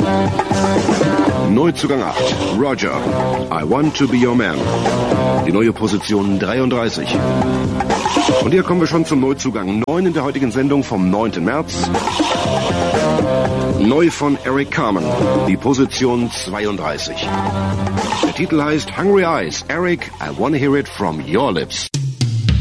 Neuzugang 8, Roger, I Want to Be Your Man. Die neue Position 33. Und hier kommen wir schon zum Neuzugang 9 in der heutigen Sendung vom 9. März. Neu von Eric Carmen, die Position 32. Der Titel heißt Hungry Eyes, Eric, I Wanna Hear It From Your Lips.